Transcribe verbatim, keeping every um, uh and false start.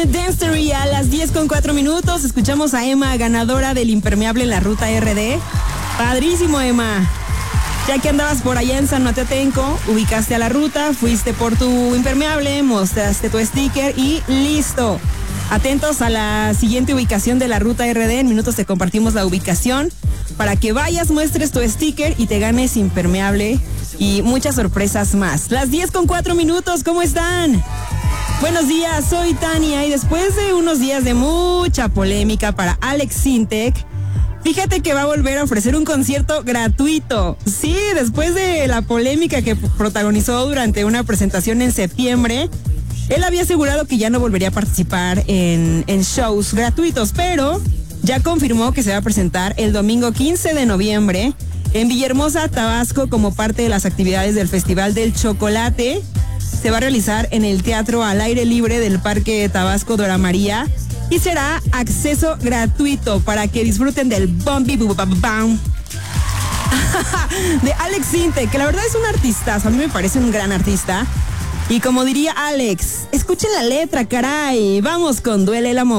Dancery a las diez con cuatro minutos. Escuchamos a Emma, ganadora del impermeable en la ruta R D. Padrísimo, Emma. Ya que andabas por allá en San Matetenco, ubicaste a la ruta, fuiste por tu impermeable, mostraste tu sticker y listo. Atentos a la siguiente ubicación de la ruta R D. En minutos te compartimos la ubicación para que vayas, muestres tu sticker y te ganes impermeable y muchas sorpresas más. Las diez con cuatro minutos, ¿cómo están? Buenos días, soy Tania y después de unos días de mucha polémica para Alex Sintek, fíjate que va a volver a ofrecer un concierto gratuito. Sí, después de la polémica que protagonizó durante una presentación en septiembre, él había asegurado que ya no volvería a participar en, en shows gratuitos, pero ya confirmó que se va a presentar el domingo quince de noviembre en Villahermosa, Tabasco, como parte de las actividades del Festival del Chocolate. Se va a realizar en el Teatro al Aire Libre del Parque Tabasco Dora María y será acceso gratuito para que disfruten del Bombi Bam de Alex Sintek, que la verdad es un artistazo. A mí me parece un gran artista. Y como diría Alex, escuchen la letra, caray. Vamos con Duele el Amor.